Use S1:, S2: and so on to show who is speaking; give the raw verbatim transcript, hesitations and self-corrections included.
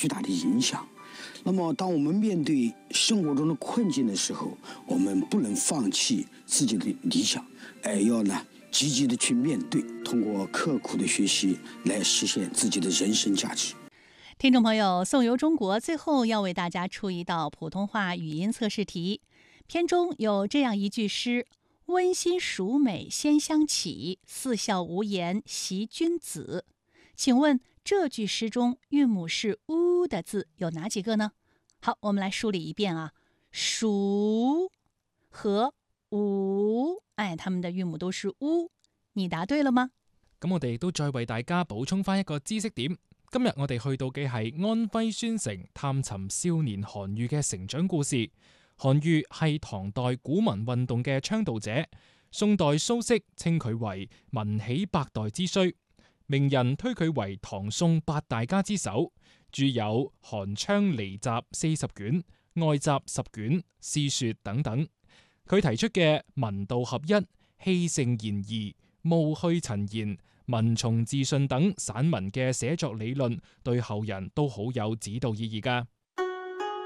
S1: 巨大的影响。那么，当我们面对生活中的困境的时候，我们不能放弃自己的理想，而要呢积极的去面对，通过刻苦的学习来实现自己的人生价值。
S2: 听众朋友，颂游中国最后要为大家出一道普通话语音测试题。片中有这样一句诗：温馨淑美先香起，四孝无言习君子。请问这句诗中韵母是乌的字有哪几个呢？好，我们来梳理一遍啊，淑和吴，哎，它们的韻母都是烏。你答對了嗎？
S3: 咁我哋都再為大家補充翻一個知識點。今日我哋去到嘅係安徽宣城探尋少年韓愈嘅成長故事。韓愈係唐代古文運動嘅倡導者，宋代蘇軾稱佢為文起百代之須，名人推佢為唐宋八大家之首，著有《韓昌離集》四十卷、《外集》十卷、《詩說》等等。佢提出嘅文道合一、氣盛言怡、務去陳言、文從自信等散文嘅寫作理論，對後人都好有指導意義㗎。